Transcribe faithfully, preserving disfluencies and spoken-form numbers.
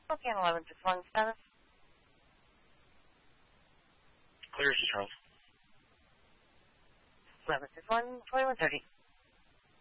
Okay, eleven just one status. Clear, this is Charles. eleven just one, twenty-one thirty.